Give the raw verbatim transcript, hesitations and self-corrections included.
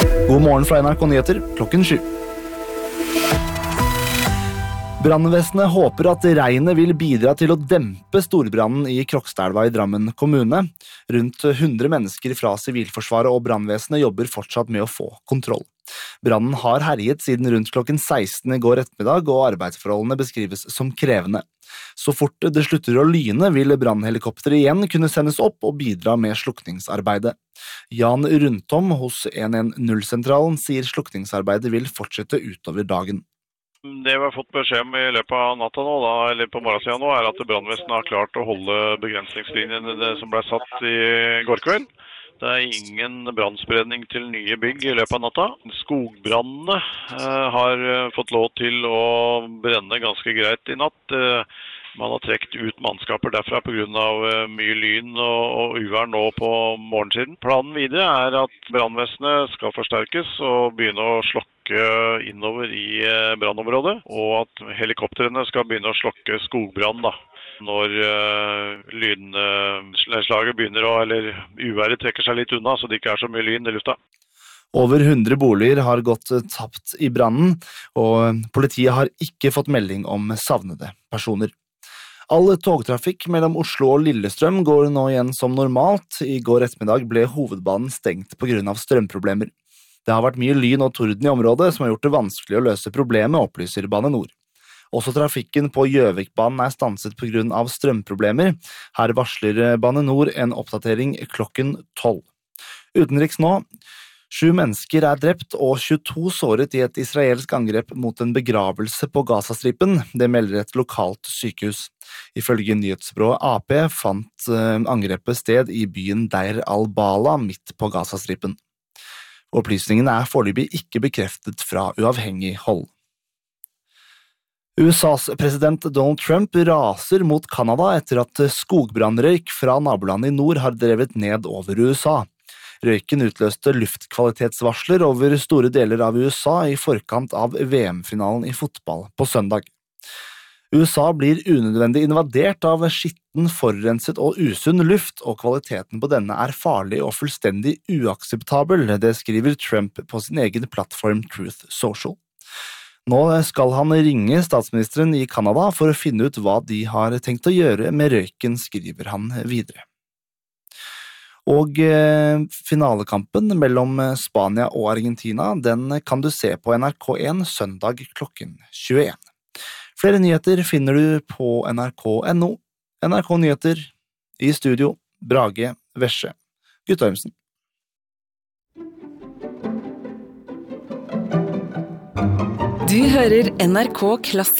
God morgen fra N R K Nyheter, klokken sju. Brannvesenet håper at regnet vil bidra til å dempe storbrannen i Krokstadelva i Drammen kommune. Rundt hundre mennesker fra Sivilforsvaret og brannvesenet jobber fortsatt med å få kontroll. Brannen har herjet siden rundt klokken seksten i går ettermiddag, og arbeidsforholdene beskrives som krevende. Så fort det slutter å lyne, vil brannhelikopter igjen kunne sendes opp og bidra med slukningsarbeidet. Jan Rundtom hos en en null-sentralen sier slukningsarbeidet vil fortsette utover dagen. Det vi har fått beskjed om i løpet av natta nå, da, eller på morgensiden nå, er at brannvesenet har klart å holde begrensningslinjene som ble satt i går kveld. Det er ingen brannspredning til nye bygg i løpet av natta. Skogbrannene eh, har fått lov til å brenne ganske greit i natt. Eh, man har trekt ut mannskaper derfra på grunn av eh, mye lyn og, og uvær nå på morgensiden. Planen videre er at brannvesenet skal forsterkes og begynne å slokke innover i brannområdet, og at helikopterene skal begynne å slokke skogbrann da, når uh, lynslaget begynner å, eller uværet trekker seg litt unna, så det ikke er så mye lyn i lufta. Over hundre boliger har gått tapt i brannen, og politiet har ikke fått melding om savnede personer. All togtrafikk mellom Oslo og Lillestrøm går nå igjen som normalt. I går ettermiddag ble hovedbanen stengt på grunn av strømproblemer. Det har vært mye lyn og torden i området som har gjort det vanskelig å løse problemet, opplyser Bane Nor. Også trafikken på Gjøvikbanen er stanset på grunn av strømproblemer. Her varsler Bane Nor en oppdatering klokken tolv. Utenriks nå. Sju mennesker er drept og tjueto såret i et israelsk angrep mot en begravelse på Gazastripen. Det melder et lokalt sykehus. Ifølge nyhetsbyrået A P fant angrepet sted i byen Deir al-Bala midt på Gazastripen. Opplysningene er foreløpig ikke bekreftet fra uavhengig hold. U S A's president Donald Trump raser mot Canada etter at skogbrannrøyk fra nabolandet i nord har drevet ned over U S A. Røyken utløste luftkvalitetsvarsler over store deler av U S A i forkant av V M-finalen i fotball på søndag. U S A blir unødvendig invadert av skitten, forurenset og usunn luft, og kvaliteten på denne er farlig og fullstendig uakseptabel, det skriver Trump på sin egen plattform Truth Social. Nå skal han ringe statsministeren i Canada for å finne ut hva de har tenkt å gjøre med røyken, skriver han videre. Og eh, finalekampen mellom Spania og Argentina, den kan du se på N R K en søndag klokken tjueen. Flere nyheter finner du på N R K punktum N O. N R K Nyheter, i studio, Brage Vesje, Guttormsen. Du hører N R K Klassisk.